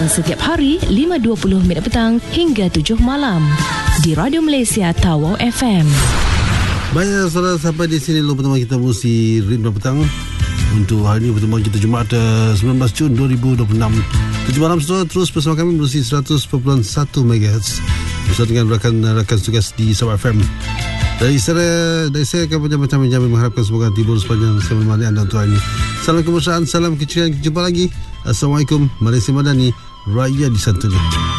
setiap hari 5.20 minit petang hingga 7 malam di Radio Malaysia Tawau FM. Baik, saudara, sampai di sini dulu pertemuan kita Musi Ritma Petang. Untuk hari ini pertemuan kita Jumaat 19 Jun 2026. 7 malam, saudara, terus bersama kami Musi 100.1 MHz bersama dengan rakan tugas di Sabah FM. Dari saya akan macam-macam menjamin mengharapkan semoga tidur sepanjang sebelum anda untuk hari ini. Salam kemesraan, salam keceriaan. Jumpa lagi. Assalamualaikum. Malaysia Madani, Raya di Santonya.